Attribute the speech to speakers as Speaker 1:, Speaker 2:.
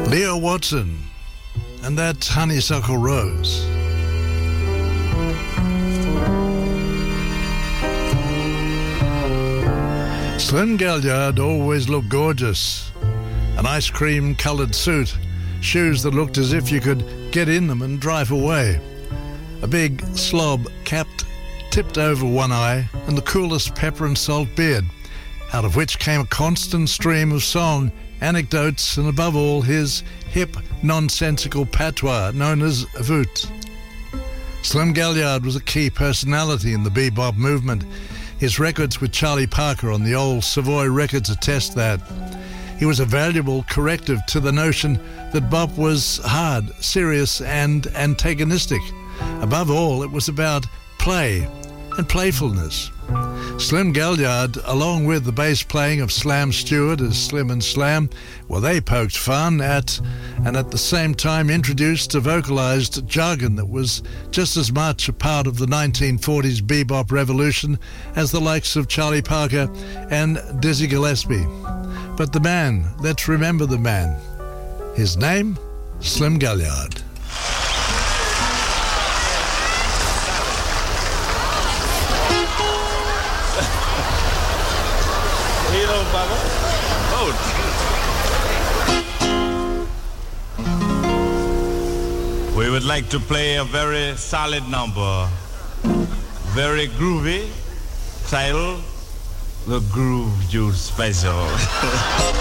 Speaker 1: Leo Watson and that honeysuckle rose. Slim Gaillard always looked gorgeous. An ice cream coloured suit, shoes that looked as if you could get in them and drive away. A big slob capped, tipped over one eye, and the coolest pepper and salt beard, out of which came a constant stream of song, anecdotes, and above all his hip, nonsensical patois known as voot. Slim Gaillard was a key personality in the bebop movement. His records with Charlie Parker on the old Savoy Records attest that. He was a valuable corrective to the notion that bop was hard, serious, and antagonistic. Above all, it was about play and playfulness. Slim Gaillard, along with the bass playing of Slam Stewart as Slim and Slam, well, they poked fun at, and at the same time introduced a vocalized jargon that was just as much a part of the 1940s bebop revolution as the likes of Charlie Parker and Dizzy Gillespie. But the man, let's remember the man. His name, Slim Gaillard.
Speaker 2: Hello, Baba. Oh. We would like to play a very solid number, very groovy, titled The Groove Juice Special.